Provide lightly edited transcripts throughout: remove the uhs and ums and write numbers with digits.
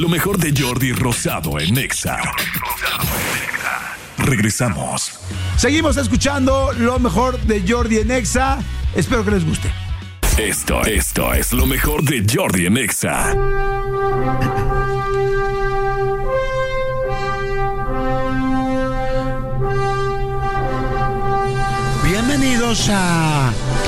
Lo mejor de Jordi Rosado en Exa. Regresamos. Seguimos escuchando lo mejor de Jordi en Exa. Espero que les guste. Esto es lo mejor de Jordi en Exa. Bienvenidos a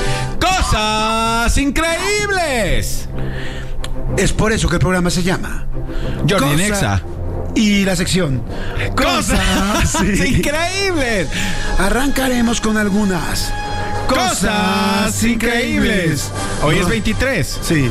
¡Cosas Increíbles! Es por eso que el programa se llama Jordi en Exa. Y la sección ¡Cosas sí. Increíbles! Arrancaremos con algunas ¡Cosas Increíbles! Hoy es 23. Sí,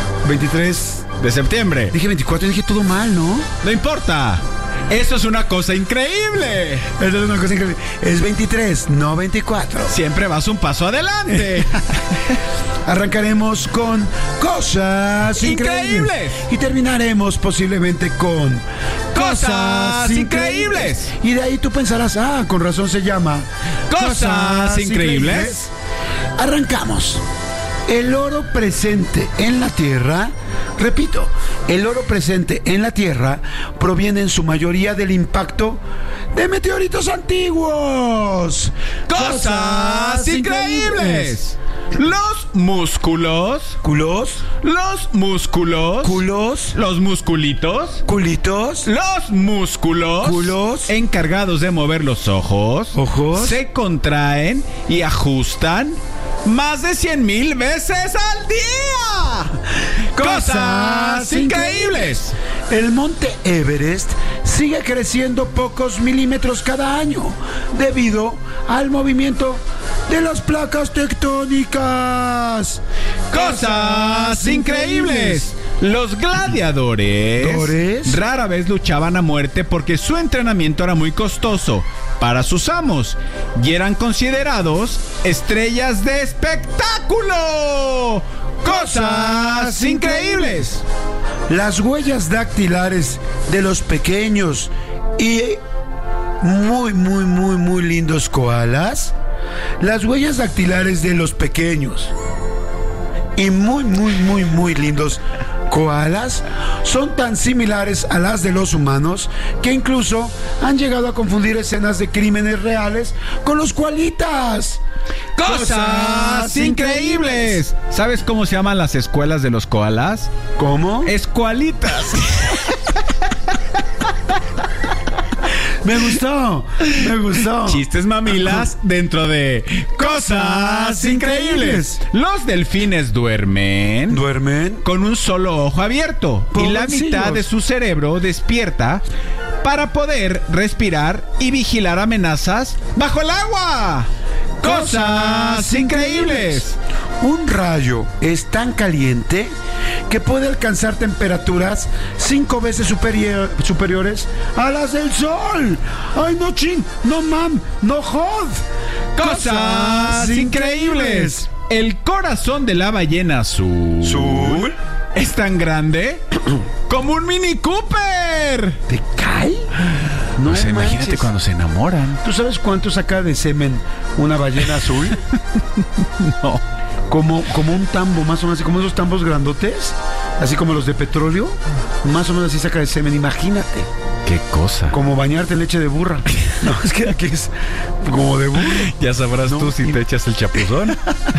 23 de septiembre. Dije 24 y dije todo mal, ¿no? No importa. Eso es una cosa increíble. Eso es una cosa increíble. Es 23, no 24. Siempre vas un paso adelante. Arrancaremos con Cosas Increíbles. Y terminaremos posiblemente con Cosas Increíbles. Y de ahí tú pensarás, con razón se llama Cosas Increíbles. Arrancamos. El oro presente en la Tierra, repito, el oro presente en la Tierra proviene en su mayoría del impacto de meteoritos antiguos. ¡Cosas increíbles! Los músculos. ¿Culos? Los músculos. ¿Culos? Los musculitos. ¿Culitos? Los músculos. ¿Culos? Encargados de mover los ojos. ¿Ojos? Se contraen y ajustan más de 100,000 veces al día. ¡Cosas increíbles! El monte Everest sigue creciendo pocos milímetros cada año debido al movimiento de las placas tectónicas. ¡Cosas increíbles! Los gladiadores rara vez luchaban a muerte porque su entrenamiento era muy costoso para sus amos y eran considerados estrellas de espectáculo. ¡Cosas increíbles! Las huellas dactilares de los pequeños y muy lindos koalas. Las huellas dactilares de los pequeños y muy lindos koalas son tan similares a las de los humanos que incluso han llegado a confundir escenas de crímenes reales con los koalitas. ¡Cosas increíbles! ¿Sabes cómo se llaman las escuelas de los koalas? ¿Cómo? Escualitas. Me gustó. Chistes mamilas dentro de Cosas Increíbles. Los delfines duermen con un solo ojo abierto y la mitad de su cerebro despierta para poder respirar y vigilar amenazas bajo el agua. ¡Cosas increíbles! Un rayo es tan caliente que puede alcanzar temperaturas 5 veces superiores a las del sol. ¡Ay, no chin! ¡No mam! ¡No jod! ¡Cosas increíbles! El corazón de la ballena azul es tan grande como un Mini Cooper. ¿Te cae? No, o sea, imagínate cuando se enamoran. ¿Tú sabes cuánto saca de semen una ballena azul? No. Como un tambo, más o menos, así como esos tambos grandotes, así como los de petróleo, más o menos así saca de semen, imagínate. ¿Qué cosa? Como bañarte en leche de burra. No, es que aquí es como de burro. Ya sabrás tú si te echas el chapuzón.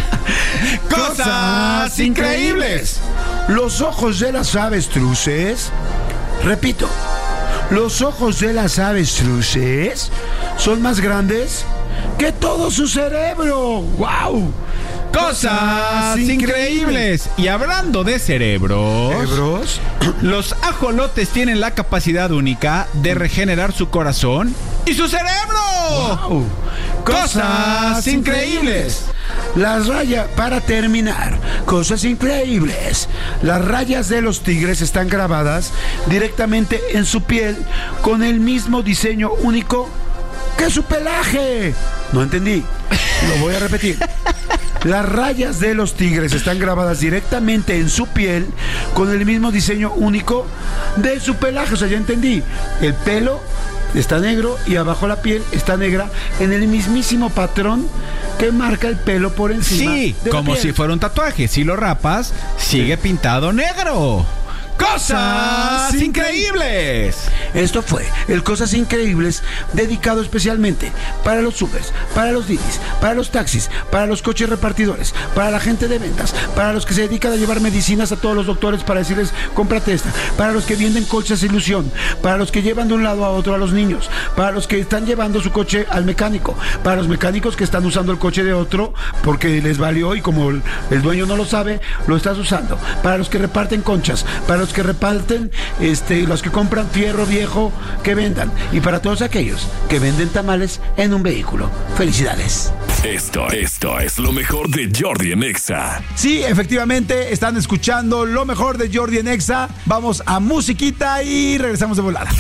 ¡Cosas increíbles! Los ojos de las avestruces, repito, los ojos de las avestruces son más grandes que todo su cerebro. ¡Wow! ¡Cosas increíbles! Y hablando de cerebros, los ajolotes tienen la capacidad única de regenerar su corazón y su cerebro. ¡Wow! ¡Cosas increíbles! Las rayas, para terminar, cosas increíbles. Las rayas de los tigres están grabadas directamente en su piel con el mismo diseño único que su pelaje. No entendí. Lo voy a repetir. Las rayas de los tigres están grabadas directamente en su piel con el mismo diseño único de su pelaje. O sea, ya entendí. El pelo está negro y abajo la piel está negra en el mismísimo patrón que marca el pelo por encima. Sí, de como la piel. si fuera un tatuaje. Si lo rapas, sigue pintado negro. Cosas Increíbles. Esto fue el Cosas Increíbles, dedicado especialmente para los Ubers, para los Didis, para los taxis, para los coches repartidores, para la gente de ventas, para los que se dedican a llevar medicinas a todos los doctores para decirles cómprate esta, para los que venden colchas ilusión, para los que llevan de un lado a otro a los niños, para los que están llevando su coche al mecánico, para los mecánicos que están usando el coche de otro porque les valió y como el dueño no lo sabe, lo estás usando, para los que reparten conchas, para los que reparten los que compran fierro viejo que vendan, y para todos aquellos que venden tamales en un vehículo. Felicidades. Esto es lo mejor de Jordi en Exa. Sí, efectivamente, están escuchando lo mejor de Jordi en Exa. Vamos a musiquita y regresamos de volada.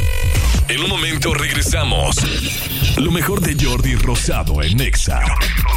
En un momento regresamos. Lo mejor de Jordi Rosado en Exa.